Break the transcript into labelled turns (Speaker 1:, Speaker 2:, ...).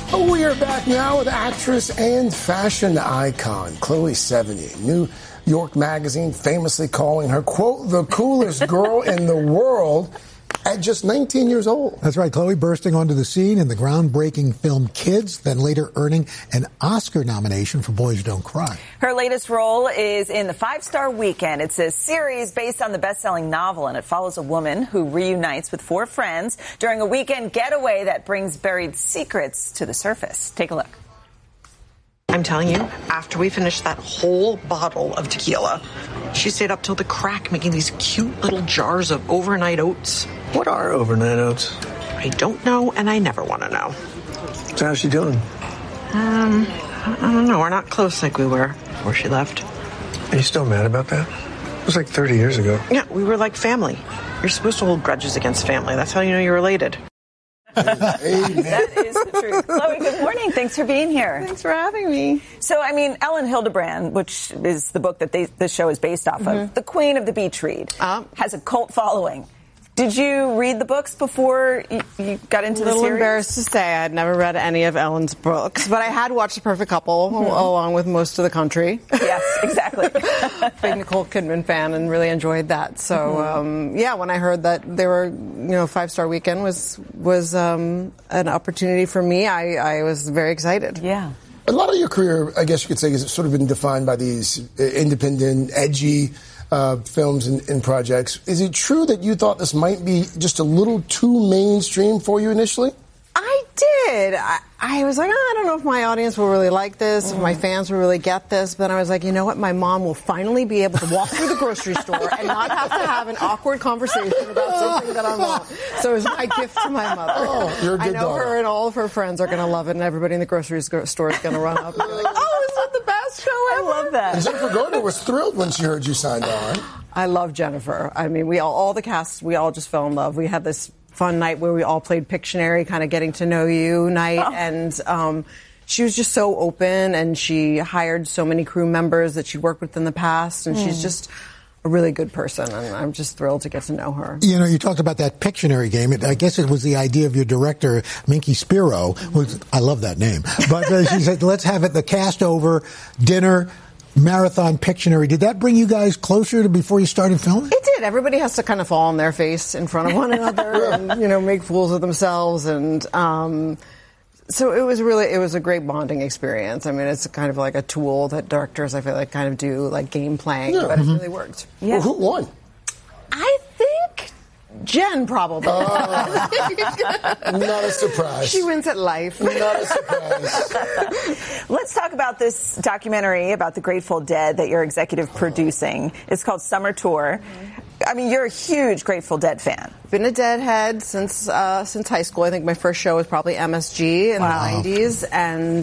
Speaker 1: Oh, we are back now with actress and fashion icon Chloe Sevigny. New York Magazine famously calling her, quote, the coolest girl in the world at just 19 years old.
Speaker 2: That's right. Chloe bursting onto the scene in the groundbreaking film Kids, then later earning an Oscar nomination for Boys Don't Cry.
Speaker 3: Her latest role is in The 5-Star Weekend. It's a series based on the best-selling novel, and it follows a woman who reunites with 4 friends during a weekend getaway that brings buried secrets to the surface. Take a look.
Speaker 4: I'm telling you, after we finished that whole bottle of tequila, she stayed up till the crack making these cute little jars of overnight oats.
Speaker 5: What are overnight oats?
Speaker 4: I don't know, and I never want to know.
Speaker 5: So how's she doing?
Speaker 4: I don't know. We're not close like we were before she left.
Speaker 5: Are you still mad about that? It was like 30 years ago.
Speaker 4: Yeah, we were like family. You're supposed to hold grudges against family. That's how you know you're related.
Speaker 3: That is the truth. Chloe, good morning. Thanks for being here.
Speaker 4: Thanks for having me.
Speaker 3: So, I mean, Ellen Hildebrand, which is the book that this show is based off of, the queen of the beach read, has a cult following. Did you read the books before you got into the series?
Speaker 6: A little embarrassed to say I had never read any of Ellen's books, but I had watched The Perfect Couple along with most of the country.
Speaker 3: Yes, exactly.
Speaker 6: Big Nicole Kidman fan and really enjoyed that. So, yeah, when I heard that they were, 5-Star Weekend was an opportunity for me, I was very excited.
Speaker 3: Yeah.
Speaker 1: A lot of your career, I guess you could say, has sort of been defined by these independent, edgy films and projects. Is it true that you thought this might be just a little too mainstream for you initially?
Speaker 6: I did. I was like, I don't know if my audience will really like this, if my fans will really get this. But then I was like, you know what? My mom will finally be able to walk through the grocery store and not have to have an awkward conversation about something that I want. So it was my gift to my mother.
Speaker 1: Oh, you're a good
Speaker 6: I know
Speaker 1: daughter.
Speaker 6: her and all of her friends are going to love it, and everybody in the grocery store is going to run up and be like, oh, is that the best show ever?
Speaker 3: I love that.
Speaker 1: And Jennifer Garner was thrilled when she heard you signed on.
Speaker 6: I love Jennifer. I mean, all the cast, we all just fell in love. We had this fun night where we all played Pictionary, kind of getting to know you night, and she was just so open, and she hired so many crew members that she'd worked with in the past, and she's just a really good person, and I'm just thrilled to get to know her.
Speaker 2: You talked about that Pictionary game. I guess it was the idea of your director, Minky Spiro. I love that name. But she said, let's have it, the cast over, dinner, marathon Pictionary. Did that bring you guys closer to before you started filming?
Speaker 6: It did. Everybody has to kind of fall on their face in front of one another and, make fools of themselves. And so it was a great bonding experience. I mean, it's kind of like a tool that directors, I feel like, kind of do, like game playing, but it really worked.
Speaker 1: Yeah. Well, who won?
Speaker 6: I think Jen, probably.
Speaker 1: Not a surprise.
Speaker 6: She wins at life.
Speaker 1: Not a surprise.
Speaker 3: Let's talk about this documentary about the Grateful Dead that you're executive producing. It's called Summer Tour. I mean, you're a huge Grateful Dead fan.
Speaker 6: Been a Deadhead since high school. I think my first show was probably MSG in the 90s. And